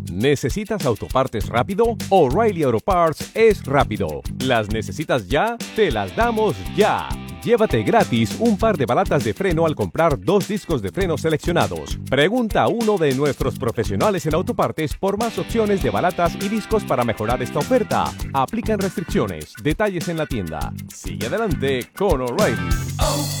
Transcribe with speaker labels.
Speaker 1: ¿Necesitas autopartes rápido? O'Reilly Auto Parts es rápido. ¿Las necesitas ya? Te las damos ya. Llévate gratis un par de balatas de freno al comprar 2 discos de freno seleccionados. Pregunta a uno de nuestros profesionales en autopartes por más opciones de balatas y discos para mejorar esta oferta. Aplican restricciones. Detalles en la tienda. Sigue adelante con O'Reilly.